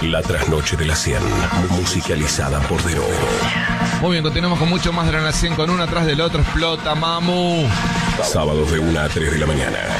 La trasnoche de la 100, musicalizada por Dero. Muy bien, continuamos con mucho más de la 100 con uno atrás del otro. Explota, mamu. Sábados de 1 a 3 de la mañana.